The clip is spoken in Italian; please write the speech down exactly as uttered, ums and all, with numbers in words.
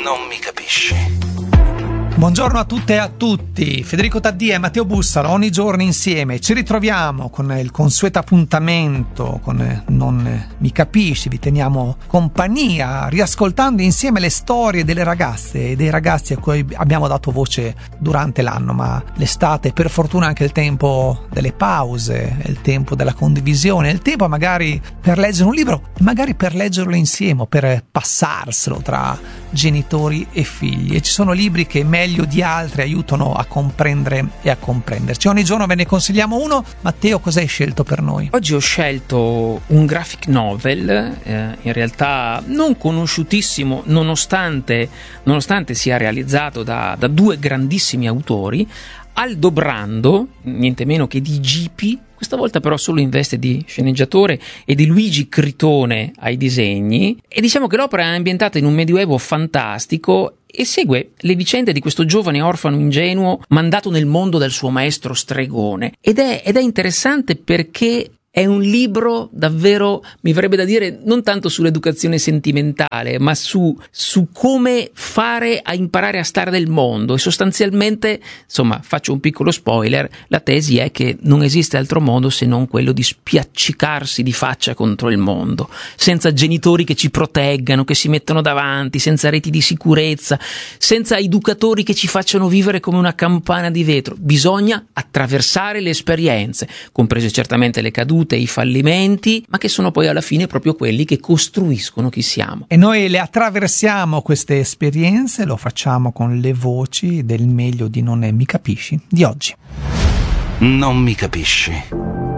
Non mi capisci. Buongiorno a tutte e a tutti, Federico Taddia e Matteo Bussaro, ogni giorno insieme ci ritroviamo con il consueto appuntamento con Non mi capisci, vi teniamo compagnia riascoltando insieme le storie delle ragazze e dei ragazzi a cui abbiamo dato voce durante l'anno, ma l'estate per fortuna anche il tempo delle pause, è il tempo della condivisione, è il tempo magari per leggere un libro, magari per leggerlo insieme, per passarselo tra genitori e figli, e ci sono libri che meglio di altri aiutano a comprendere e a comprenderci. Ogni giorno ve ne consigliamo uno. Matteo, cosa hai scelto per noi? Oggi ho scelto un graphic novel, eh, in realtà non conosciutissimo, nonostante, nonostante sia realizzato da, da due grandissimi autori, Aldo Brando, niente meno che di Gipi, questa volta però solo in veste di sceneggiatore, e di Luigi Critone ai disegni, e diciamo che l'opera è ambientata in un medioevo fantastico e segue le vicende di questo giovane orfano ingenuo mandato nel mondo dal suo maestro stregone, ed è, ed è interessante perché è un libro davvero, mi verrebbe da dire, non tanto sull'educazione sentimentale, ma su, su come fare a imparare a stare nel mondo. E sostanzialmente, insomma, faccio un piccolo spoiler, la tesi è che non esiste altro modo se non quello di spiaccicarsi di faccia contro il mondo, senza genitori che ci proteggano, che si mettono davanti, senza reti di sicurezza, senza educatori che ci facciano vivere come una campana di vetro. Bisogna attraversare le esperienze, comprese certamente le cadute, i fallimenti, ma che sono poi alla fine proprio quelli che costruiscono chi siamo. E noi le attraversiamo queste esperienze, lo facciamo con le voci del Meglio di Non mi capisci di oggi. Non mi capisci.